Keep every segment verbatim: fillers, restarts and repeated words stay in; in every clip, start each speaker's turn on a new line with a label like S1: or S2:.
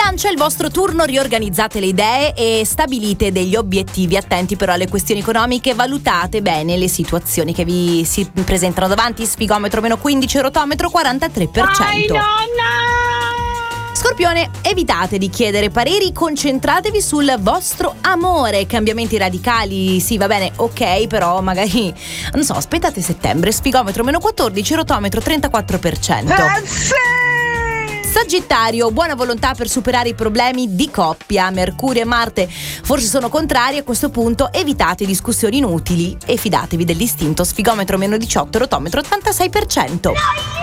S1: Bilancia, è il vostro turno, riorganizzate le idee e stabilite degli obiettivi. Attenti però alle questioni economiche, valutate bene le situazioni che vi si presentano davanti. Sfigometro meno quindici, rotometro quarantatré per cento.
S2: Dai, nonna!
S1: Scorpione, evitate di chiedere pareri, concentratevi sul vostro amore. Cambiamenti radicali, sì, va bene, ok, però magari, non so, aspettate settembre. Sfigometro meno quattordici, rotometro trentaquattro per cento. Sagittario, buona volontà per superare i problemi di coppia. Mercurio e Marte forse sono contrari, a questo punto evitate discussioni inutili e fidatevi dell'istinto. Sfigometro meno diciotto, rotometro ottantasei per cento.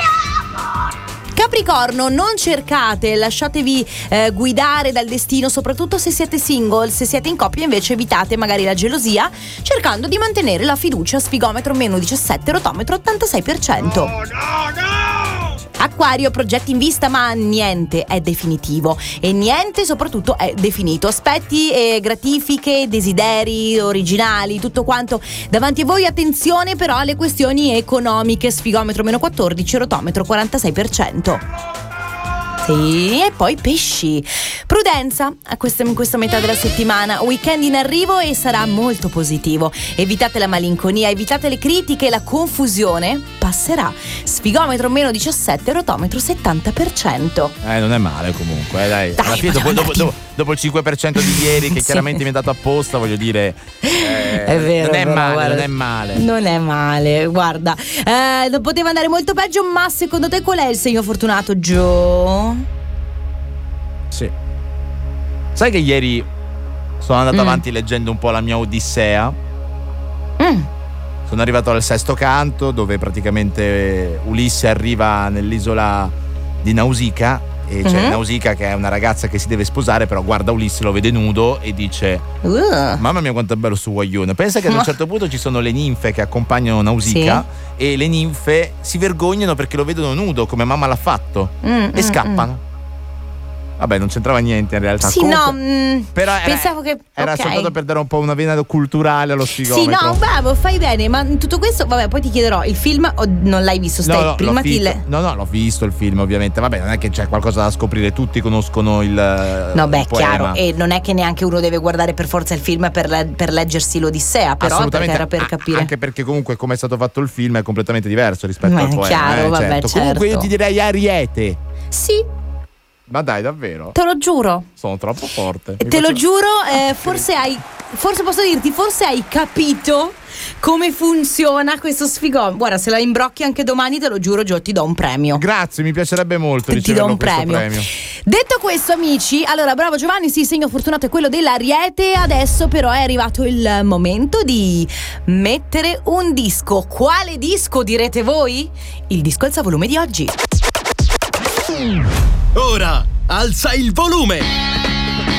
S1: Capricorno, non cercate, lasciatevi eh, guidare dal destino, soprattutto se siete single. Se siete in coppia invece evitate magari la gelosia, cercando di mantenere la fiducia. Sfigometro meno diciassette, rotometro ottantasei per cento. No, no, no! Acquario, progetti in vista ma niente è definitivo e niente soprattutto è definito. Aspetti e gratifiche, desideri originali, tutto quanto davanti a voi. Attenzione però alle questioni economiche. Sfigometro meno quattordici, rotometro quarantasei per cento. Sì, e poi pesci. Prudenza a questa, in questa metà della settimana. Weekend in arrivo e sarà molto positivo. Evitate la malinconia, evitate le critiche e la confusione. Passerà. Sfigometro meno diciassette, rotometro settanta per cento.
S3: Eh, non è male comunque, eh, dai.
S1: Dai,
S3: Alla fine, dopo, dopo, dopo, dopo il cinque per cento di ieri, che
S1: Sì.
S3: chiaramente mi è dato apposta, voglio dire. Eh,
S1: È vero,
S3: non è
S1: però,
S3: male,
S1: guarda,
S3: non è male.
S1: Non è male, guarda. Eh, poteva andare molto peggio, ma secondo te qual è il segno fortunato, Gio?
S3: Sì. Sai che ieri sono andato
S1: Mm.
S3: avanti leggendo un po' la mia odissea.
S1: Mm.
S3: Sono arrivato al sesto canto, dove praticamente Ulisse arriva nell'isola di Nausicaa e c'è
S1: Mhm.
S3: Nausicaa che è una ragazza che si deve sposare, però guarda Ulisse, lo vede nudo e dice:
S1: Uh.
S3: mamma mia quanto è bello sto guaglione. Pensa che ad un certo punto ci sono le ninfe che accompagnano Nausicaa e le ninfe si vergognano perché lo vedono nudo come mamma l'ha fatto
S1: Mm,
S3: e
S1: mm,
S3: scappano. Vabbè, non c'entrava niente in realtà.
S1: Sì,
S3: Comunque,
S1: no, mm,
S3: però era,
S1: pensavo che
S3: era
S1: ok.
S3: soltanto per dare un po' una vena culturale allo
S1: Sì,
S3: sfigometro.
S1: no, bravo, fai bene, ma in tutto questo, vabbè, poi ti chiederò, il film o non l'hai visto? Stai
S3: No, no,
S1: prima
S3: l'ho
S1: ti
S3: visto.
S1: le...
S3: no, no, l'ho visto il film, ovviamente. Vabbè, non è che c'è qualcosa da scoprire, tutti conoscono il.
S1: No, beh,
S3: il poema.
S1: chiaro, e non è che neanche uno deve guardare per forza il film per, le- per leggersi l'Odissea, però
S3: Assolutamente,
S1: perché era per
S3: a-
S1: capire.
S3: anche perché comunque come è stato fatto il film è completamente diverso rispetto
S1: Ma
S3: al
S1: è
S3: poema.
S1: chiaro,
S3: eh,
S1: vabbè,
S3: certo. Comunque io
S1: certo.
S3: ti direi Ariete.
S1: Sì,
S3: Ma dai, davvero?
S1: te lo giuro.
S3: Sono troppo forte.
S1: Te
S3: Mi
S1: lo
S3: faccio-
S1: giuro, eh, forse hai, forse posso dirti, forse hai capito come funziona questo sfigometro. Guarda, se la imbrocchi anche domani, te lo giuro, Gio, ti do un premio.
S3: Grazie, mi piacerebbe molto
S1: Ti do
S3: riceverlo
S1: un
S3: questo
S1: premio.
S3: premio.
S1: Detto questo, amici, allora bravo Giovanni, sì, il segno fortunato è quello dell'Ariete. Adesso però è arrivato il momento di mettere un disco. Quale disco direte voi? Il disco alza volume di oggi.
S4: Ora alza il volume.